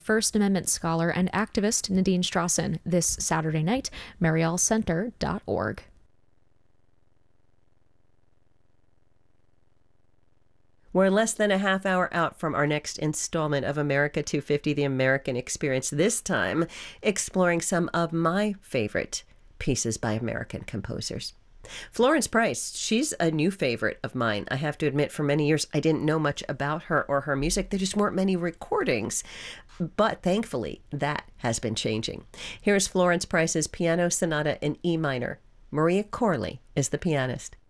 First Amendment scholar and activist Nadine Strawson this Saturday night, marielcenter.org. We're less than a half hour out from our next installment of America 250, The American Experience, this time exploring some of my favorite pieces by American composers. Florence Price, she's a new favorite of mine. I have to admit, for many years, I didn't know much about her or her music. There just weren't many recordings. But thankfully, that has been changing. Here's Florence Price's Piano Sonata in E minor. Maria Corley is the pianist.